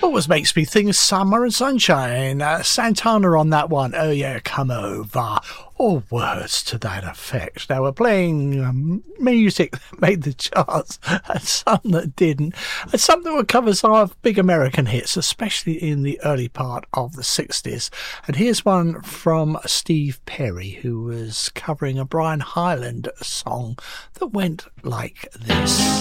Always makes me think of Summer and Sunshine. Santana on that one. Oh yeah, come over. Or words to that effect. Now we're playing music that made the charts and some that didn't. And some that would cover some of big American hits, especially in the early part of the 60s. And here's one from Steve Perry, who was covering a Brian Hyland song that went like this.